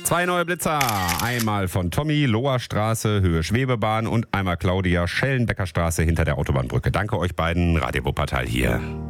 2 neue Blitzer. Einmal von Tommy, Loher Straße, Höhe Schwebebahn und einmal Claudia, Schellenbecker Straße hinter der Autobahnbrücke. Danke euch beiden, Radio Wuppertal hier.